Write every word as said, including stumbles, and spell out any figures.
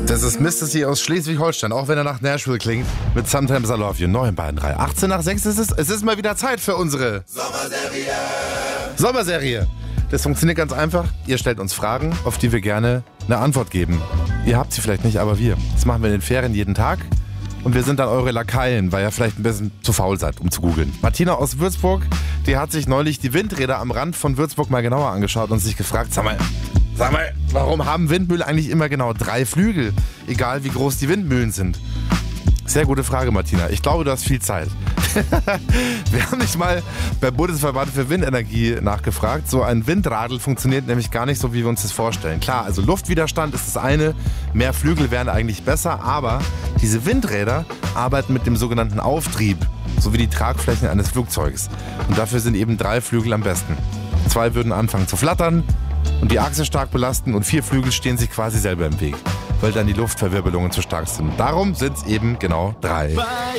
Das ist Mister C aus Schleswig-Holstein, auch wenn er nach Nashville klingt, mit Sometimes I Love You. Neu in beiden drei. achtzehn nach sechs ist es. Es ist mal wieder Zeit für unsere Sommerserie. Sommerserie. Das funktioniert ganz einfach. Ihr stellt uns Fragen, auf die wir gerne eine Antwort geben. Ihr habt sie vielleicht nicht, aber wir. Das machen wir in den Ferien jeden Tag. Und wir sind dann eure Lakaien, weil ihr vielleicht ein bisschen zu faul seid, um zu googeln. Martina aus Würzburg, die hat sich neulich die Windräder am Rand von Würzburg mal genauer angeschaut und sich gefragt, sag mal, sag mal, warum haben Windmühlen eigentlich immer genau drei Flügel? Egal wie groß die Windmühlen sind. Sehr gute Frage, Martina. Ich glaube, du hast viel Zeit. Wir haben nicht mal beim Bundesverband für Windenergie nachgefragt. So ein Windradl funktioniert nämlich gar nicht so, wie wir uns das vorstellen. Klar, also Luftwiderstand ist das eine, mehr Flügel wären eigentlich besser, aber diese Windräder arbeiten mit dem sogenannten Auftrieb, so wie die Tragflächen eines Flugzeugs. Und dafür sind eben drei Flügel am besten. Zwei würden anfangen zu flattern und die Achse stark belasten und vier Flügel stehen sich quasi selber im Weg, weil dann die Luftverwirbelungen zu stark sind. Darum sind es eben genau drei.